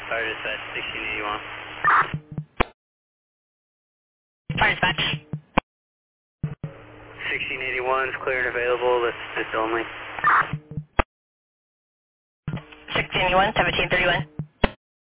Fire dispatch 1681. Fire dispatch. 1681 is clear and available. That's only. 1681, 1731.